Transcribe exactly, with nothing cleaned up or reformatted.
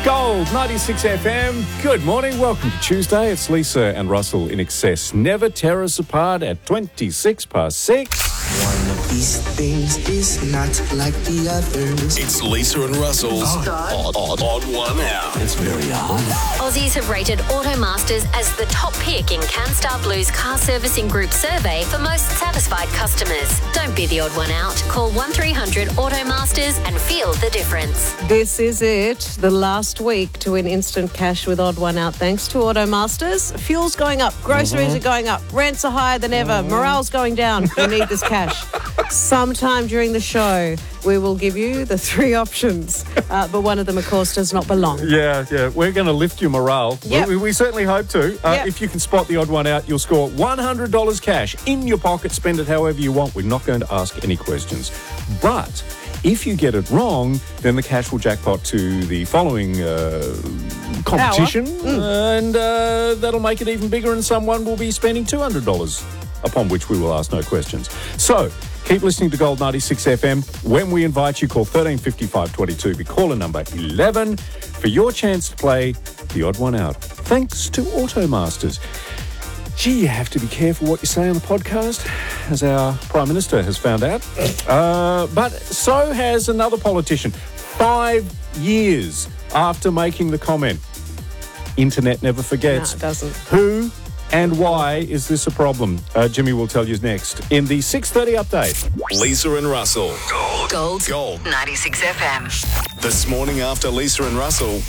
Gold ninety-six F M. Good morning. Welcome to Tuesday. It's Lisa and Russell in excess. Never tear us apart at twenty-six past six. One of these things is not like the others. It's Lisa and Russell's odd, odd, odd one out. It's very odd. Aussies have rated Automasters as the top pick in CanStar Blue's car servicing group survey for most satisfied customers. Don't be the odd one out. Call one three hundred Automasters and feel the difference. This is it, the last week to win instant cash with Odd One Out thanks to Automasters. Fuel's going up, groceries Mm-hmm. are going up, rents are higher than ever, morale's going down. We need this cash. Sometime during the show, we will give you the three options, uh, but one of them, of course, does not belong. Yeah, yeah. We're going to lift your morale. Yep. We, we certainly hope to. Uh, Yep. If you can spot the odd one out, you'll score one hundred dollars cash in your pocket. Spend it however you want. We're not going to ask any questions. But if you get it wrong, then the cash will jackpot to the following uh, competition. And uh, that'll make it even bigger, and someone will be spending two hundred dollars, upon which we will ask no questions. So keep listening to Gold ninety-six F M. When we invite you, call thirteen fifty-five twenty-two. Be caller number eleven for your chance to play the odd one out. Thanks to Automasters. Gee, you have to be careful what you say on the podcast, as our Prime Minister has found out. Uh, but so has another politician. Five years after making the comment. Internet never forgets. No, it doesn't. Who and why is this a problem? Uh, Jimmy will tell you next in the six thirty update. Lisa and Russell. Gold. Gold. ninety-six F M. This morning after Lisa and Russell.